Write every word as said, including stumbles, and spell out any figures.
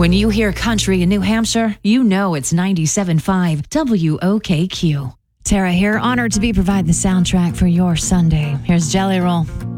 When you hear country in New Hampshire, you know it's ninety-seven point five W O K Q. Tara here, honored to be provide the soundtrack for your Sunday. Here's Jelly Roll.